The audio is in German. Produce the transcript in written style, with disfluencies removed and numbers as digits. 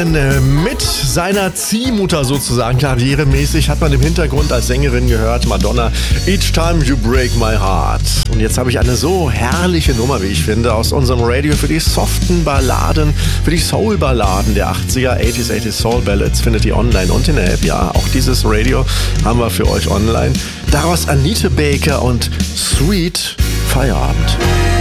Sängerin mit seiner Ziehmutter sozusagen. Karrieremäßig hat man im Hintergrund als Sängerin gehört, Madonna, Each Time You Break My Heart. Und jetzt habe ich eine so herrliche Nummer, wie ich finde, aus unserem Radio für die soften Balladen, für die Soul-Balladen der 80er, 80s Soul Ballads. Findet ihr online und in der App. Ja, auch dieses Radio haben wir für euch online. Daraus Anita Baker und Sweet Feierabend.